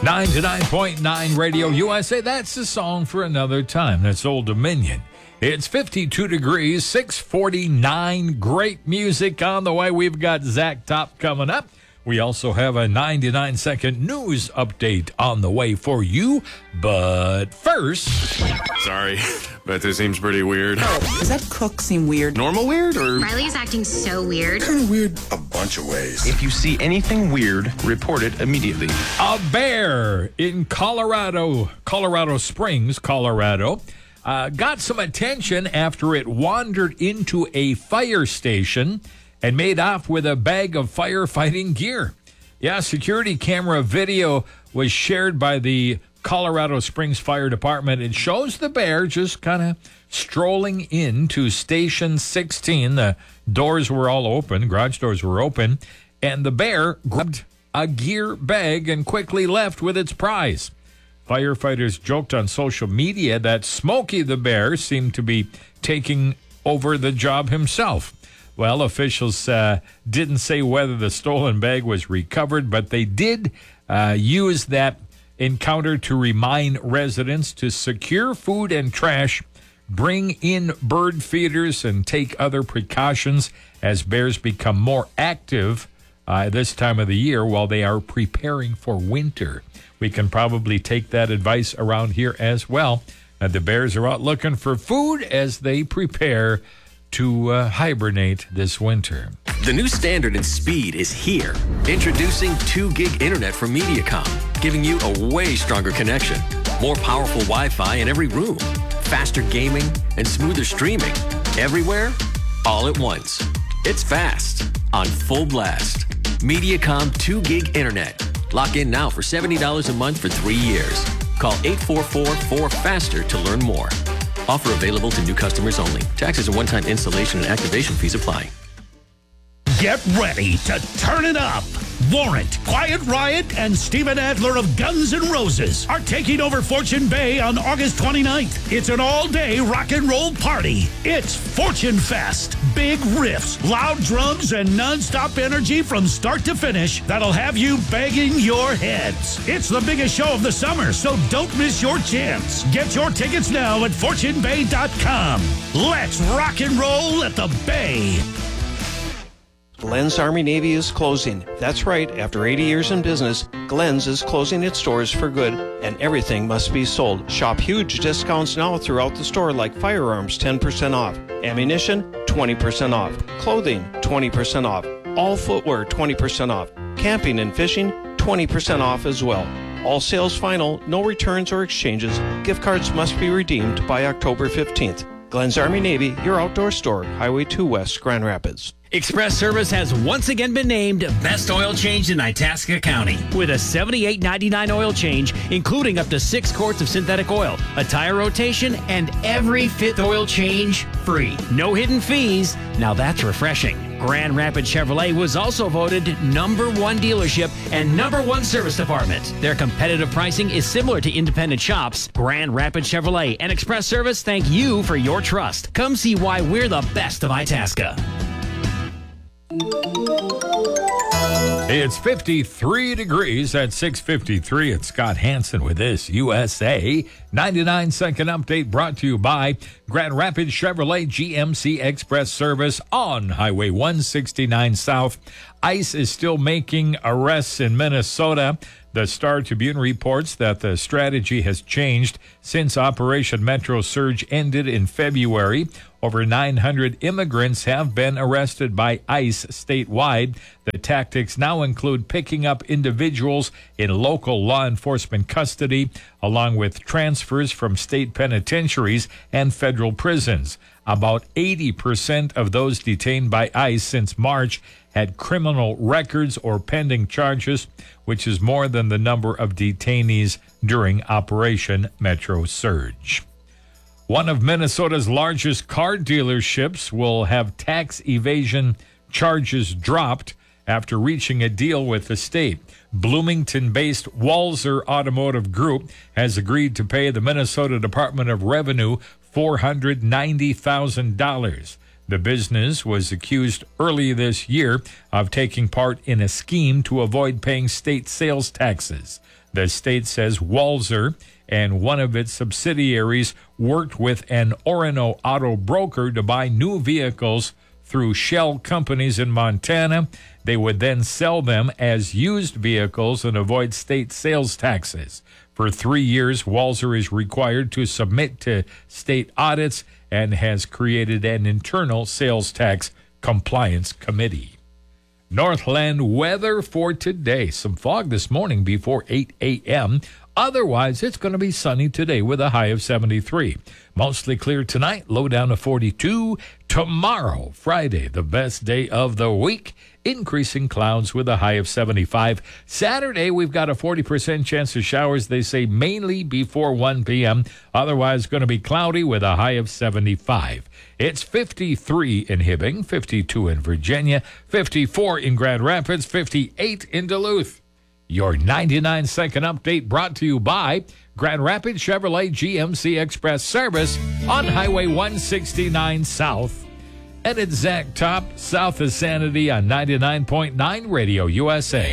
99.9 Radio USA. That's the song for another time. That's Old Dominion. It's 52 degrees, 649. Great music on the way. We've got Zach Top coming up. We also have a 99-second news update on the way for you. But first... Sorry, but this seems pretty weird. Does that cook seem weird? Normal weird, or...? Riley's acting so weird. Kind of weird a bunch of ways. If you see anything weird, report it immediately. A bear in Colorado Springs, Colorado, got some attention after it wandered into a fire station and made off with a bag of firefighting gear. Yeah, security camera video was shared by the Colorado Springs Fire Department. It shows the bear just kind of strolling into Station 16. The doors were all open, garage doors were open, and the bear grabbed a gear bag and quickly left with its prize. Firefighters joked on social media that Smokey the Bear seemed to be taking over the job himself. Well, officials didn't say whether the stolen bag was recovered, but they did use that encounter to remind residents to secure food and trash, bring in bird feeders, and take other precautions as bears become more active this time of the year while they are preparing for winter. We can probably take that advice around here as well. The bears are out looking for food as they prepare to hibernate this winter. The new standard in speed is here. Introducing 2 gig internet from Mediacom, giving you a way stronger connection. More powerful Wi-Fi in every room. Faster gaming and smoother streaming. Everywhere, all at once. It's fast, on full blast. Mediacom 2 gig internet. Lock in now for $70 a month for 3 years. Call 844-4FASTER to learn more. Offer available to new customers only. Taxes and one-time installation and activation fees apply. Get ready to turn it up. Warrant, Quiet Riot, and Steven Adler of Guns N' Roses are taking over Fortune Bay on August 29th. It's an all-day rock and roll party. It's Fortune Fest. Big riffs, loud drums, and non-stop energy from start to finish that'll have you banging your heads. It's the biggest show of the summer, so don't miss your chance. Get your tickets now at FortuneBay.com. Let's rock and roll at the Bay. Glenn's Army Navy is closing. That's right, after 80 years in business, Glenn's is closing its doors for good, and everything must be sold. Shop huge discounts now throughout the store, like firearms 10% off, ammunition 20% off, clothing 20% off, all footwear 20% off, camping and fishing 20% off as well. All sales final, no returns or exchanges. Gift cards must be redeemed by October 15th. Glenn's Army Navy, your outdoor store, Highway 2 West, Grand Rapids. Express Service has once again been named Best Oil Change in Itasca County with a $78.99 oil change, including up to 6 quarts of synthetic oil, a tire rotation, and every 5th oil change free. No hidden fees. Now that's refreshing. Grand Rapids Chevrolet was also voted #1 dealership and #1 service department. Their competitive pricing is similar to independent shops. Grand Rapids Chevrolet and Express Service thank you for your trust. Come see why we're the best of Itasca. It's 53 degrees at 6:53. It's Scott Hansen with this USA 99-second update brought to you by Grand Rapids Chevrolet GMC Express Service on Highway 169 South. ICE is still making arrests in Minnesota. The Star Tribune reports that the strategy has changed since Operation Metro Surge ended in February. Over 900 immigrants have been arrested by ICE statewide. The tactics now include picking up individuals in local law enforcement custody, along with transfers from state penitentiaries and federal prisons. About 80% of those detained by ICE since March had criminal records or pending charges, which is more than the number of detainees during Operation Metro Surge. One of Minnesota's largest car dealerships will have tax evasion charges dropped after reaching a deal with the state. Bloomington-based Walzer Automotive Group has agreed to pay the Minnesota Department of Revenue $490,000. The business was accused early this year of taking part in a scheme to avoid paying state sales taxes. The state says Walser and one of its subsidiaries worked with an Orono auto broker to buy new vehicles through shell companies in Montana. They would then sell them as used vehicles and avoid state sales taxes. For 3 years, Walser is required to submit to state audits and has created an internal sales tax compliance committee. Northland weather for today. Some fog this morning before 8 a.m. Otherwise, it's going to be sunny today with a high of 73. Mostly clear tonight, low down to 42. Tomorrow, Friday, the best day of the week. Increasing clouds with a high of 75. Saturday, we've got a 40% chance of showers, they say mainly before 1 p.m. Otherwise, going to be cloudy with a high of 75. It's 53 in Hibbing, 52 in Virginia, 54 in Grand Rapids, 58 in Duluth. Your 99-second update brought to you by Grand Rapids Chevrolet GMC Express Service on Highway 169 South. And it's Zach Top, south of Sanity on 99.9 Radio USA.